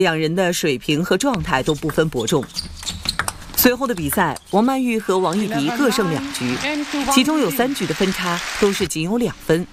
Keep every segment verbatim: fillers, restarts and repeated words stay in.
两人的水平和状态都不分伯仲。随后的比赛，王曼玉和王艺迪各胜两局，其中有三局的分差都是仅有两分。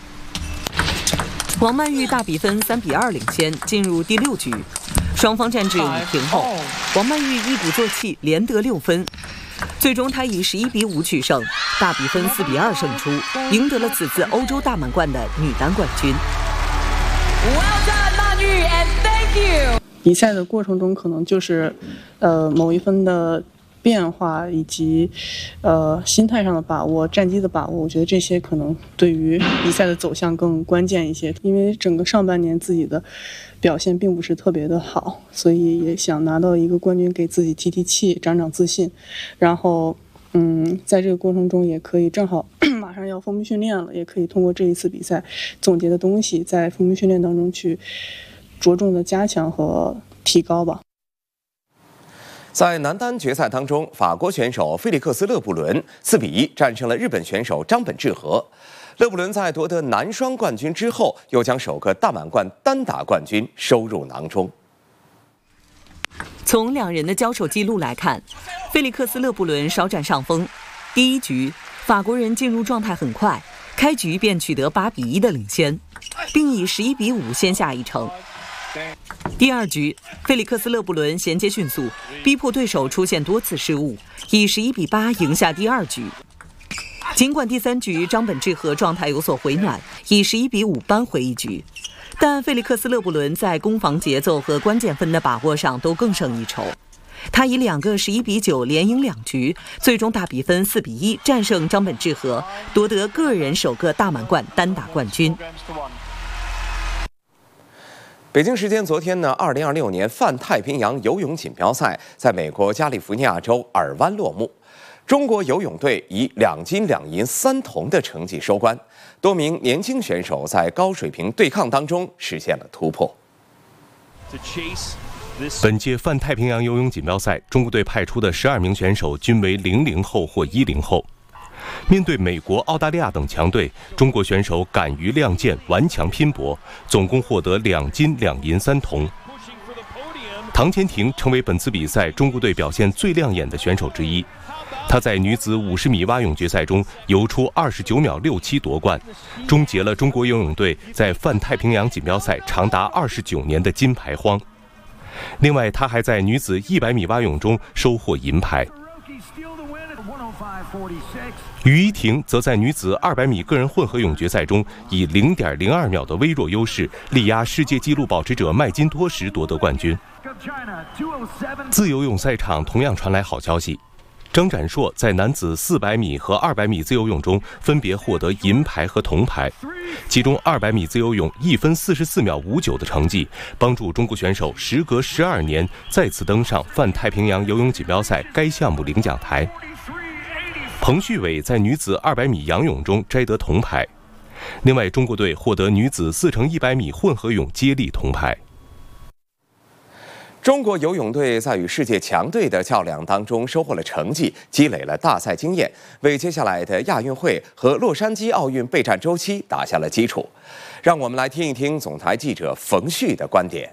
王曼玉大比分三比二领先，进入第六局。双方战至五平后，王曼玉一鼓作气连得六分，最终她以十一比五取胜，大比分四比二胜出，赢得了此次欧洲大满贯的女单冠军。 Well done, 曼玉 and thank you。 比赛的过程中，可能就是，呃，某一分的变化以及，呃，心态上的把握、战机的把握，我觉得这些可能对于比赛的走向更关键一些。因为整个上半年自己的表现并不是特别的好，所以也想拿到一个冠军，给自己提提气、长长自信。然后，嗯，在这个过程中也可以正好马上要封闭训练了，也可以通过这一次比赛总结的东西，在封闭训练当中去着重的加强和提高吧。 在男单决赛当中，法国选手菲利克斯·勒布伦四比一战胜了日本选手张本智和。勒布伦在夺得男双冠军之后，又将首个大满贯单打冠军收入囊中。 从两人的交手记录来看，菲利克斯·勒布伦稍占上风。第一局，法国人进入状态很快，开局便取得八比一的领先，并以十一比五先下一城。第二局，菲利克斯·勒布伦衔接迅速，逼迫对手出现多次失误，以十一比八赢下第二局。尽管第三局张本智和状态有所回暖，以十一比五扳回一局，但菲利克斯·勒布伦在攻防节奏和关键分的把握上都更胜一筹。他以两个十一比九连赢两局，最终大比分四比一战胜张本智和，夺得个人首个大满贯单打冠军。 北京时间昨天呢，二零二六年泛太平洋游泳锦标赛在美国加利福尼亚州尔湾落幕。中国游泳队以两金两银三铜的成绩收官，多名年轻选手在高水平对抗当中实现了突破。 本届泛太平洋游泳锦标赛，中国队派出的十二名选手均为零零后或一零后。面对美国、澳大利亚等强队，中国选手敢于亮剑，顽强拼搏，总共获得两金两银三铜。唐钱婷成为本次比赛中国队表现最亮眼的选手之一。她在女子五十米蛙泳决赛中游出二十九秒六七夺冠，终结了中国游泳队在泛太平洋锦标赛长达二十九年的金牌荒。另外，她还在女子一百米蛙泳中收获银牌。于一婷则在女子二百米个人混合泳决赛中以零点零二秒的微弱优势力压世界纪录保持者麦金托什夺得冠军。自由泳赛场同样传来好消息，张展硕在男子四百米和二百米自由泳中分别获得银牌和铜牌，其中二百米自由泳一分四十四秒五九的成绩，帮助中国选手时隔十二年再次登上泛太平洋游泳锦标赛该项目领奖台。彭旭伟在女子二百米仰泳中摘得铜牌。另外，中国队获得女子四乘一百米混合泳接力铜牌。 中国游泳队在与世界强队的较量当中收获了成绩，积累了大赛经验，为接下来的亚运会和洛杉矶奥运备战周期打下了基础。让我们来听一听总台记者冯旭的观点。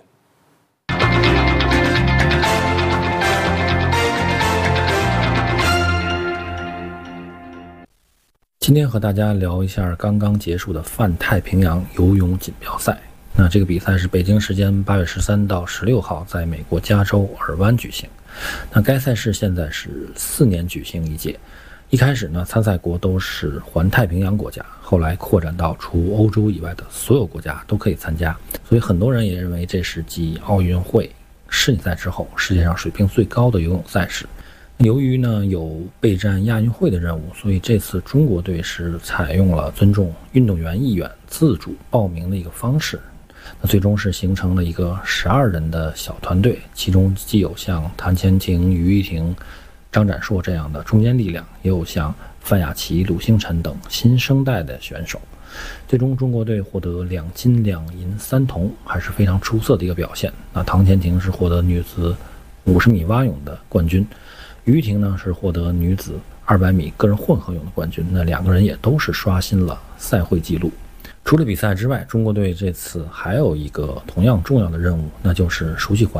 今天和大家聊一下刚刚结束的泛太平洋游泳锦标赛。那这个比赛是北京时间八月十三到十六号在美国加州尔湾举行。那该赛事现在是四年举行一届，一开始呢，参赛国都是环太平洋国家，后来扩展到除欧洲以外的所有国家都可以参加，所以很多人也认为这是继奥运会、世锦赛之后世界上水平最高的游泳赛事。由于呢有备战亚运会的任务，所以这次中国队是采用了尊重运动员意愿自主报名的一个方式。那最终是形成了一个十二人的小团队，其中既有像谭钱婷、于一婷、张展硕这样的中坚力量，也有像范雅琪、鲁星辰等新生代的选手。最终中国队获得两金两银三铜，还是非常出色的一个表现。那唐钱婷是获得女子五十米蛙泳的冠军，于一婷呢是获得女子二百米个人混合泳的冠军，那两个人也都是刷新了赛会纪录。除了比赛之外，中国队这次还有一个同样重要的任务，那就是熟悉环